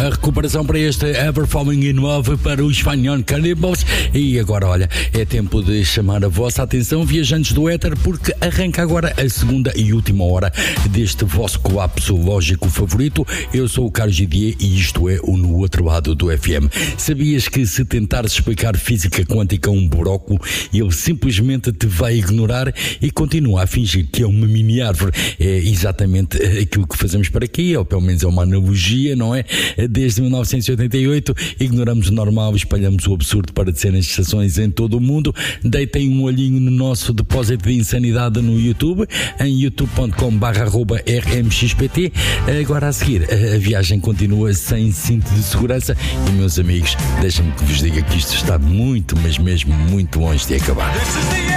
a recuperação para este Ever Falling in Love para os Fanion Cannibals. E agora, olha, é tempo de chamar a vossa atenção, viajantes do éter, porque arranca agora a segunda e última hora deste vosso colapso lógico favorito. Eu sou o Carlos Gidier e isto é o No Outro Lado do FM. Sabias que se tentares explicar física quântica a um buraco, ele simplesmente te vai ignorar e continua a fingir que é uma mini árvore? É exatamente aquilo que fazemos por aqui, ou pelo menos é uma analogia, não é? Desde 1988 ignoramos o normal, espalhamos o absurdo para descer as estações em todo o mundo. Deitem um olhinho no nosso depósito de insanidade no YouTube, em youtube.com/rmxpt. Agora a seguir, a viagem continua sem cinto de segurança e, meus amigos, deixem-me que vos diga que isto está muito, mas mesmo muito longe de acabar.